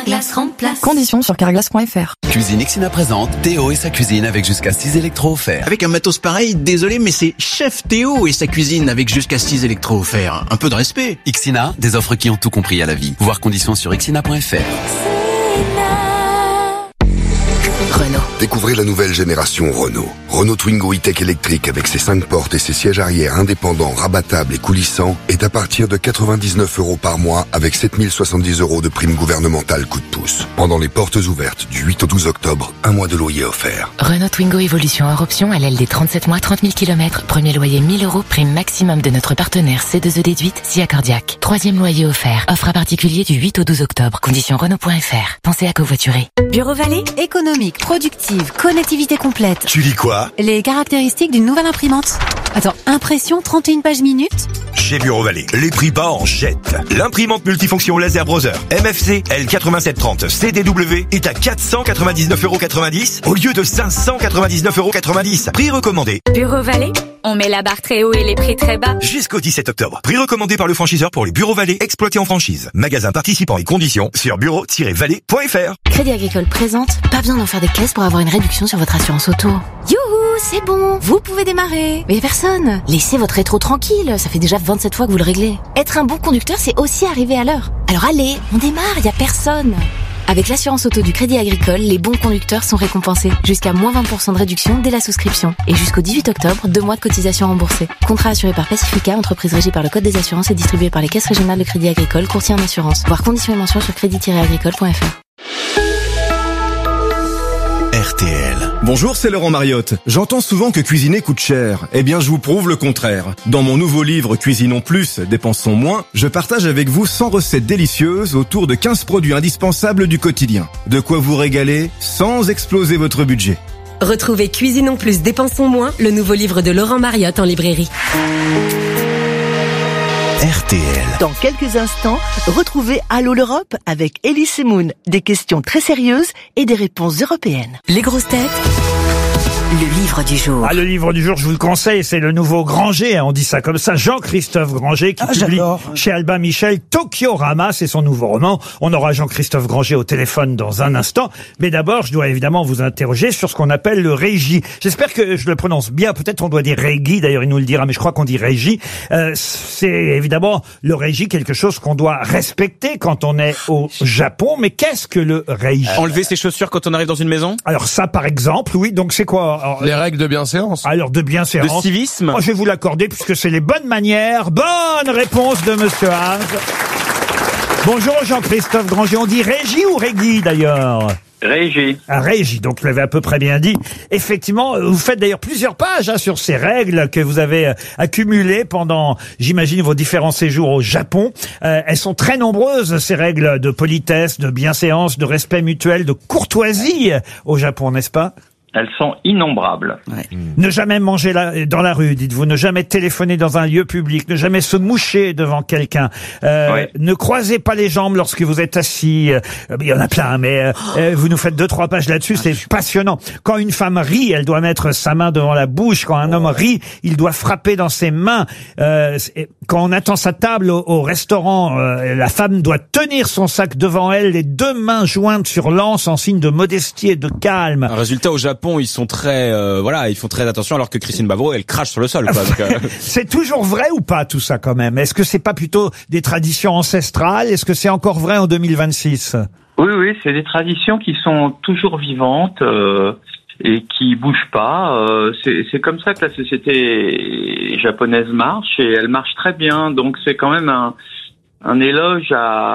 Carglass remplace. Conditions sur carglass.fr. Cuisine Ixina présente Théo et sa cuisine avec jusqu'à 6 électros offerts. Avec un matos pareil, désolé, mais c'est Chef Théo et sa cuisine avec jusqu'à 6 électros offerts. Un peu de respect. Ixina, des offres qui ont tout compris à la vie. Voir conditions sur ixina.fr. Renault. Découvrez la nouvelle génération Renault. Renault Twingo E-Tech électrique avec ses 5 portes et ses sièges arrière indépendants, rabattables et coulissants est à partir de 99 € par mois avec 7070 € de prime gouvernementale coup de pouce. Pendant les portes ouvertes du 8 au 12 octobre, un mois de loyer offert. Renault Twingo Evolution hors option à LLD 37 mois, 30 000 km. Premier loyer 1000 €, prime maximum de notre partenaire C2E déduite, SIA Cardiac. Troisième loyer offert. Offre à particulier du 8 au 12 octobre. Conditions Renault.fr. Pensez à covoiturer. Bureau Vallée, économique, productive, connectivité complète. Tu lis quoi? Les caractéristiques d'une nouvelle imprimante. Attends, impression 31 pages minutes? Chez Bureau Vallée, les prix bas en jette. L'imprimante multifonction laser browser MFC L8730 CDW est à 499,90 € au lieu de 599,90 €. Prix recommandé. Bureau Vallée, on met la barre très haut et les prix très bas. Jusqu'au 17 octobre. Prix recommandé par le franchiseur pour les bureaux Vallée exploités en franchise. Magasin participant et conditions sur bureau-vallée.fr. Crédit Agricole présente, pas besoin d'en faire des caisses pour avoir une réduction sur votre assurance auto. Youhou, c'est bon, vous pouvez démarrer. Mais personne. Laissez votre rétro tranquille, ça fait déjà 27 fois que vous le réglez. Être un bon conducteur, c'est aussi arriver à l'heure. Alors allez, on démarre, y a personne. Avec l'assurance auto du Crédit Agricole, les bons conducteurs sont récompensés. Jusqu'à moins 20% de réduction dès la souscription. Et jusqu'au 18 octobre, 2 mois de cotisation remboursée. Contrat assuré par Pacifica, entreprise régie par le Code des assurances et distribué par les caisses régionales de Crédit Agricole, courtier en assurance. Voir conditions et mentions sur crédit-agricole.fr. RTL. Bonjour, c'est Laurent Mariotte. J'entends souvent que cuisiner coûte cher. Eh bien, je vous prouve le contraire. Dans mon nouveau livre Cuisinons plus, dépensons moins, je partage avec vous 100 recettes délicieuses autour de 15 produits indispensables du quotidien. De quoi vous régaler sans exploser votre budget. Retrouvez Cuisinons plus, dépensons moins, le nouveau livre de Laurent Mariotte en librairie. RTL. Dans quelques instants, retrouvez Allô l'Europe avec Elie Semoun. Des questions très sérieuses et des réponses européennes. Les grosses têtes, le livre du jour. Ah, le livre du jour, je vous le conseille, c'est le nouveau Granger, on dit ça comme ça, Jean-Christophe Granger, qui publie chez Albin Michel Tokyo-Rama, c'est son nouveau roman. On aura Jean-Christophe Granger au téléphone dans un instant, mais d'abord, je dois évidemment vous interroger sur ce qu'on appelle le régi. J'espère que je le prononce bien, peut-être on doit dire régi, d'ailleurs il nous le dira, mais je crois qu'on dit régi. C'est évidemment le régi, quelque chose qu'on doit respecter quand on est au Japon, mais qu'est-ce que le régi? Enlever ses chaussures quand on arrive dans une maison? Alors ça, par exemple, oui, donc c'est quoi? Alors, les règles de bienséance. Alors, de bienséance. De civisme. Je vais vous l'accorder puisque c'est les bonnes manières. Bonne réponse de Monsieur Haas. Bonjour Jean-Christophe Granger. On dit régie ou régi d'ailleurs? Régie. Ah, régie, donc vous l'avez à peu près bien dit. Effectivement, vous faites d'ailleurs plusieurs pages sur ces règles que vous avez accumulées pendant, j'imagine, vos différents séjours au Japon. Elles sont très nombreuses, ces règles de politesse, de bienséance, de respect mutuel, de courtoisie au Japon, n'est-ce pas? Elles sont innombrables. Ouais. Ne jamais manger dans la rue, dites-vous. Ne jamais téléphoner dans un lieu public. Ne jamais se moucher devant quelqu'un. Ne croisez pas les jambes lorsque vous êtes assis. Il y en a plein, mais vous nous faites 2-3 pages là-dessus. C'est passionnant. Quand une femme rit, elle doit mettre sa main devant la bouche. Quand un homme rit, il doit frapper dans ses mains. Quand on attend sa table au restaurant, la femme doit tenir son sac devant elle, les 2 mains jointes sur l'anse en signe de modestie et de calme. Un résultat, au Japon, ils sont très, ils font très attention, alors que Christine Bavro, elle crache sur le sol, quoi. Donc, C'est toujours vrai ou pas, tout ça, quand même? Est-ce que c'est pas plutôt des traditions ancestrales? Est-ce que c'est encore vrai en 2026? Oui, c'est des traditions qui sont toujours vivantes, et qui bougent pas. C'est comme ça que la société japonaise marche, et elle marche très bien. Donc c'est quand même un éloge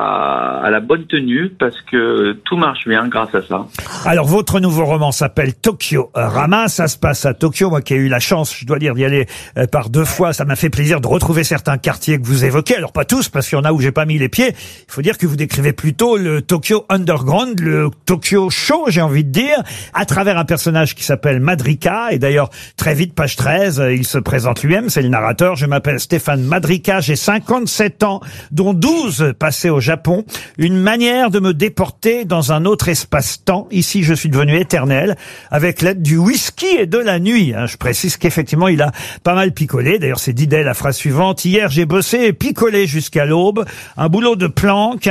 à la bonne tenue, parce que tout marche bien grâce à ça. Alors, votre nouveau roman s'appelle Tokyo-Rama. Ça se passe à Tokyo. Moi qui ai eu la chance, je dois dire, d'y aller par 2 fois, ça m'a fait plaisir de retrouver certains quartiers que vous évoquez. Alors, pas tous, parce qu'il y en a où j'ai pas mis les pieds. Il faut dire que vous décrivez plutôt le Tokyo Underground, le Tokyo Show, j'ai envie de dire, à travers un personnage qui s'appelle Madrika. Et d'ailleurs, très vite, page 13, il se présente lui-même, c'est le narrateur. Je m'appelle Stéphane Madrika, j'ai 57 ans, dont 12 passés au Japon. Une manière de me déporter dans un autre espace-temps. Ici, je suis devenu éternel, avec l'aide du whisky et de la nuit. Je précise qu'effectivement, il a pas mal picolé. D'ailleurs, c'est d'idée la phrase suivante. Hier, j'ai bossé et picolé jusqu'à l'aube. Un boulot de planque.